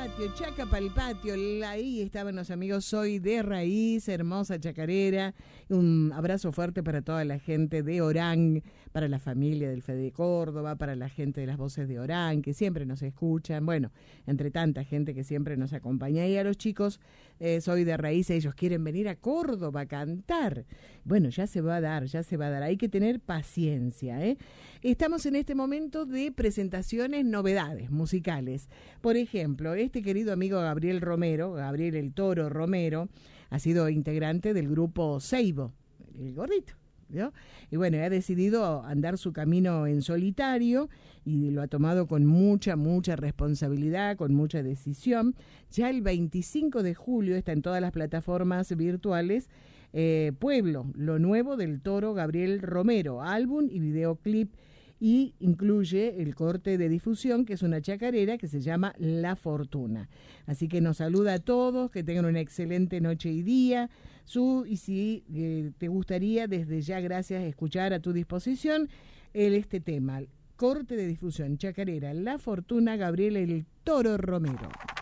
patio, chaca pa'l patio. Ahí estaban los amigos Soy de Raíz, hermosa chacarera. Un abrazo fuerte para toda la gente de Orán, para la familia del Fede Córdoba, para la gente de las voces de Orán, que siempre nos escuchan. Bueno, entre tanta gente que siempre nos acompaña. Y a los chicos Soy de Raíz, ellos quieren venir a Córdoba a cantar. Bueno, ya se va a dar, ya se va a dar. Hay que tener paciencia, ¿eh? Estamos en este momento de presentaciones, novedades musicales. Por ejemplo, este querido amigo Gabriel Romero, Gabriel el Toro Romero, ha sido integrante del grupo Seibo, el gordito, ¿no? Y bueno, ha decidido andar su camino en solitario y lo ha tomado con mucha responsabilidad, con mucha decisión. Ya el 25 de julio está en todas las plataformas virtuales Pueblo, lo nuevo del Toro Gabriel Romero, álbum y videoclip, y incluye el corte de difusión, que es una chacarera que se llama La Fortuna. Así que nos saluda a todos, que tengan una excelente noche y día. Y si te gustaría, desde ya, gracias, escuchar a tu disposición este tema, corte de difusión, chacarera, La Fortuna, Gabriel el Toro Romero.